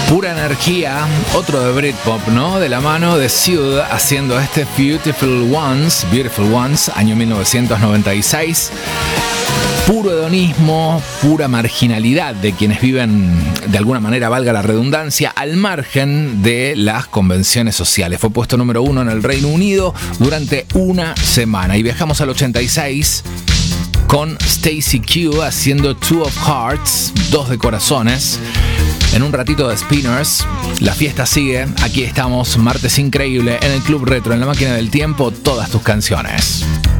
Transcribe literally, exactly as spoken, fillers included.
Pura energía, otro de Britpop, ¿no? De la mano de Suede haciendo este Beautiful Ones, Beautiful Ones, año mil novecientos noventa y seis. Puro hedonismo, pura marginalidad de quienes viven, de alguna manera, valga la redundancia, al margen de las convenciones sociales. Fue puesto número uno en el Reino Unido durante una semana. Y viajamos al ochenta y seis con Stacy Q haciendo Two of Hearts, dos de corazones. En un ratito de Spinners, la fiesta sigue. Aquí estamos, martes increíble, en el Club Retro, en la máquina del tiempo, todas tus canciones.